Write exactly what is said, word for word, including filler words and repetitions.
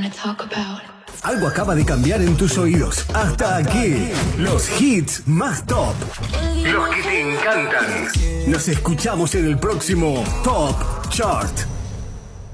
Algo acaba de cambiar en tus oídos. Hasta aquí, los hits más top. Los que te encantan. Nos escuchamos en el próximo Top Chart.